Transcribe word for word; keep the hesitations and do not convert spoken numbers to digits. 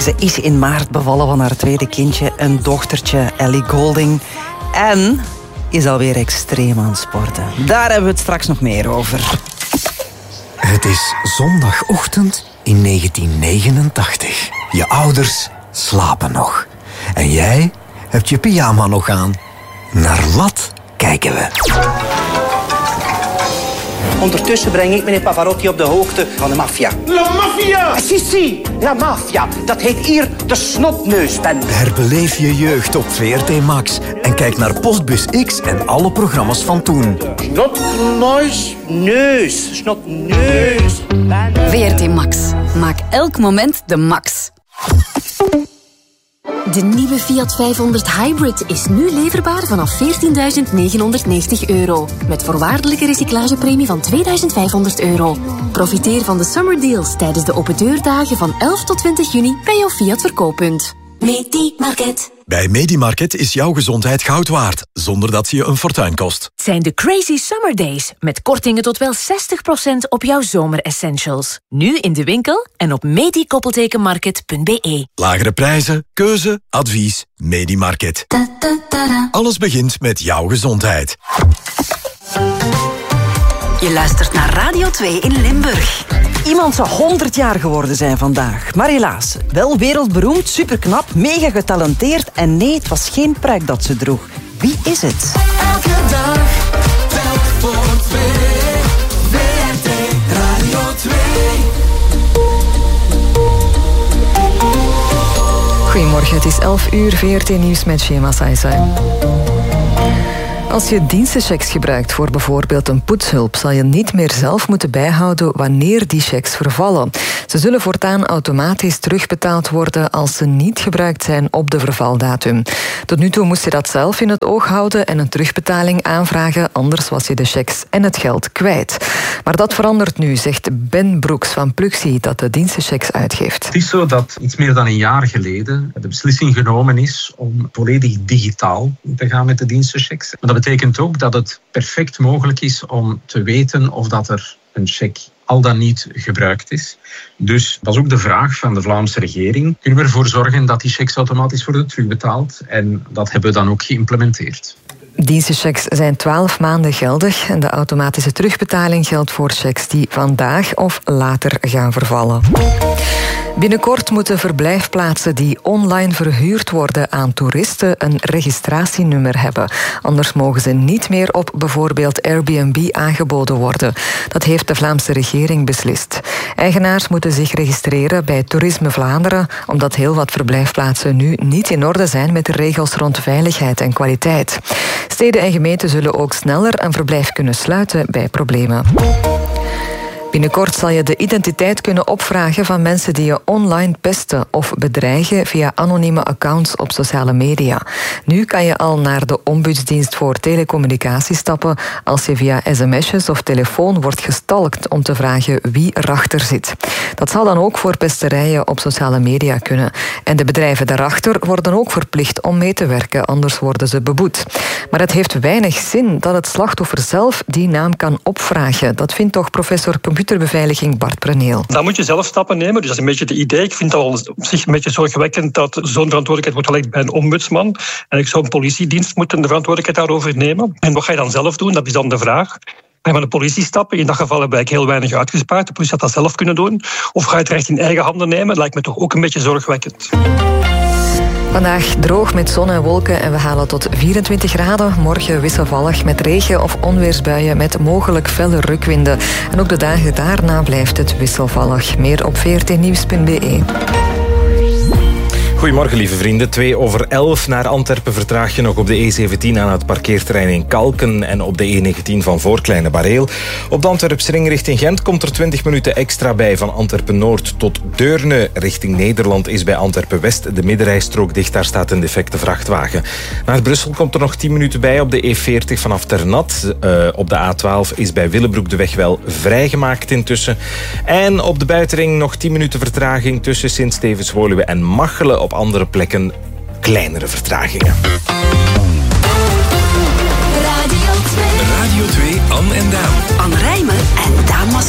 Ze is in maart bevallen van haar tweede kindje, een dochtertje, Ellie Goulding. En is alweer extreem aan het sporten. Daar hebben we het straks nog meer over. Het is zondagochtend in negentien negenentachtig. Je ouders slapen nog. En jij hebt je pyjama nog aan. Naar wat kijken we? Ondertussen breng ik meneer Pavarotti op de hoogte van de maffia. La maffia! Ah, si, si, la maffia. Dat heet hier de snotneusbende. Herbeleef je jeugd op V R T Max. En kijk naar Postbus X en alle programma's van toen. Snotneus. Neus. Snotneus. V R T Max. Maak elk moment de max. De nieuwe Fiat vijfhonderd Hybrid is nu leverbaar vanaf veertienduizend negenhonderdnegentig euro. Met voorwaardelijke recyclagepremie van tweeduizend vijfhonderd euro. Profiteer van de summer deals tijdens de open deurdagen van elf tot twintig juni bij jouw Fiat verkooppunt. Medimarket. Bij Medimarket is jouw gezondheid goud waard, zonder dat ze je een fortuin kost. Het zijn de Crazy Summer Days, met kortingen tot wel zestig procent op jouw zomeressentials. Nu in de winkel en op medi-market punt b e. Lagere prijzen, keuze, advies, Medimarket. Alles begint met jouw gezondheid. Je luistert naar Radio twee in Limburg. Iemand zou honderd jaar geworden zijn vandaag. Maar helaas, wel wereldberoemd, superknap, mega getalenteerd. En nee, het was geen pruik dat ze droeg. Wie is het? Elke dag, telk voor twee. V R T Radio twee. Goedemorgen, het is elf uur, V R T Nieuws met Shema Saisai. Als je dienstenchecks gebruikt voor bijvoorbeeld een poetshulp, zal je niet meer zelf moeten bijhouden wanneer die checks vervallen. Ze zullen voortaan automatisch terugbetaald worden als ze niet gebruikt zijn op de vervaldatum. Tot nu toe moest je dat zelf in het oog houden en een terugbetaling aanvragen, anders was je de checks en het geld kwijt. Maar dat verandert nu, zegt Ben Broeks van Pluxee, dat de dienstenchecks uitgeeft. Het is zo dat iets meer dan een jaar geleden de beslissing genomen is om volledig digitaal te gaan met de dienstenchecks. Maar dat betekent ook dat het perfect mogelijk is om te weten of dat er een cheque al dan niet gebruikt is. Dus dat is ook de vraag van de Vlaamse regering. Kunnen we ervoor zorgen dat die checks automatisch worden terugbetaald? En dat hebben we dan ook geïmplementeerd. Dienstenchecks zijn twaalf maanden geldig en de automatische terugbetaling geldt voor checks die vandaag of later gaan vervallen. Binnenkort moeten verblijfplaatsen die online verhuurd worden aan toeristen een registratienummer hebben. Anders mogen ze niet meer op bijvoorbeeld Airbnb aangeboden worden. Dat heeft de Vlaamse regering beslist. Eigenaars moeten zich registreren bij Toerisme Vlaanderen, omdat heel wat verblijfplaatsen nu niet in orde zijn met de regels rond veiligheid en kwaliteit. Steden en gemeenten zullen ook sneller een verblijf kunnen sluiten bij problemen. Binnenkort zal je de identiteit kunnen opvragen van mensen die je online pesten of bedreigen via anonieme accounts op sociale media. Nu kan je al naar de Ombudsdienst voor Telecommunicatie stappen als je via sms'jes of telefoon wordt gestalkt om te vragen wie erachter zit. Dat zal dan ook voor pesterijen op sociale media kunnen. En de bedrijven daarachter worden ook verplicht om mee te werken, anders worden ze beboet. Maar het heeft weinig zin dat het slachtoffer zelf die naam kan opvragen. Dat vindt toch professor computerbeveiliging Bart Preneel. Dan moet je zelf stappen nemen. Dus dat is een beetje het idee. Ik vind het al op zich een beetje zorgwekkend dat zo'n verantwoordelijkheid wordt gelegd bij een ombudsman. En ik zou een politiedienst moeten de verantwoordelijkheid daarover nemen. En wat ga je dan zelf doen? Dat is dan de vraag. Ga je met de politie stappen? In dat geval hebben wij heel weinig uitgespaard. De politie had dat zelf kunnen doen. Of ga je het recht in eigen handen nemen? Dat lijkt me toch ook een beetje zorgwekkend. Vandaag droog met zon en wolken en we halen tot vierentwintig graden. Morgen wisselvallig met regen- of onweersbuien met mogelijk felle rukwinden. En ook de dagen daarna blijft het wisselvallig. Meer op v r t nieuws punt b e. Goedemorgen, lieve vrienden. Twee over elf naar Antwerpen vertraag je nog op de E zeventien aan het parkeerterrein in Kalken en op de E negentien van Voorkleine Bareel. Op de Antwerpsring richting Gent komt er twintig minuten extra bij van Antwerpen-Noord tot Deurne. Richting Nederland is bij Antwerpen-West de middenrijstrook dicht. Daar staat een defecte vrachtwagen. Naar Brussel komt er nog tien minuten bij op de E veertig vanaf Ternat. Uh, op de A twaalf is bij Willebroek de weg wel vrijgemaakt intussen. En op de buitenring nog tien minuten vertraging tussen Sint-Stevens-Woluwe en Machelen. Op andere plekken kleinere vertragingen. Radio twee, Anne en Daan. Anne Rijmen en Daan Massé.